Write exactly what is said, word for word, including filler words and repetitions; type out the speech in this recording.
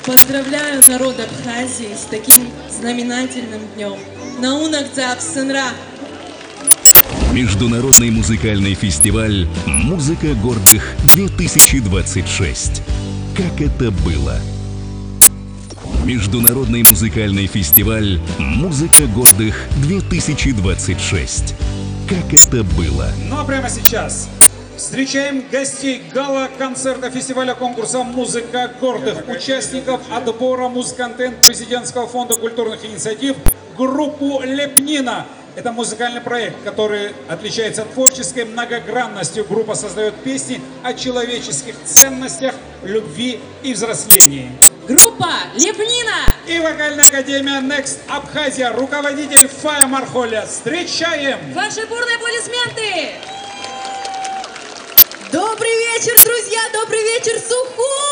Поздравляю народ Абхазии с таким знаменательным днем. Наунагдзав сынра. Международный музыкальный фестиваль «Музыка гордых-две тысячи двадцать шесть». Как это было? Международный музыкальный фестиваль «Музыка гордых-две тысячи двадцать шесть». Как это было? Ну а прямо сейчас встречаем гостей гала-концерта фестиваля конкурса «Музыка гордых», участников отбора «Музконтент» Президентского фонда культурных инициатив, группу «Лепнина». Это музыкальный проект, который отличается творческой многогранностью. Группа создает песни о человеческих ценностях, любви и взрослении. Группа Лепнина и вокальная академия Next Абхазия, руководитель Фая Мархоля. Встречаем! Ваши бурные аплодисменты! Добрый вечер, друзья! Добрый вечер, Сухум!